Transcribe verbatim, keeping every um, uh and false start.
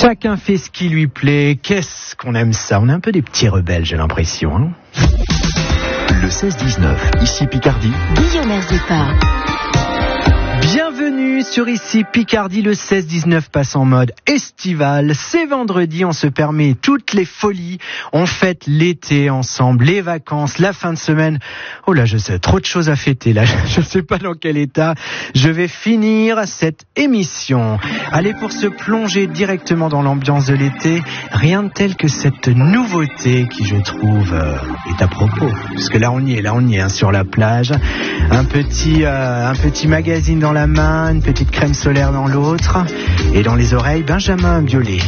Chacun fait ce qui lui plaît. Qu'est-ce qu'on aime ça? On est un peu des petits rebelles, j'ai l'impression. Hein. Le seize dix-neuf, ici Picardie. Guillaume Herzépa. Bienvenue sur Ici Picardie, le seize dix-neuf passe en mode estival. C'est vendredi, on se permet toutes les folies. On fête l'été ensemble, les vacances, la fin de semaine. Oh là, je sais, trop de choses à fêter là. Je ne sais pas dans quel état je vais finir cette émission. Allez, pour se plonger directement dans l'ambiance de l'été, rien de tel que cette nouveauté qui, je trouve, euh, est à propos. Parce que là, on y est, là, on y est, hein, sur la plage. Un petit, euh, un petit magazine dans la main, une petite crème solaire dans l'autre, et dans les oreilles, Benjamin Biolay.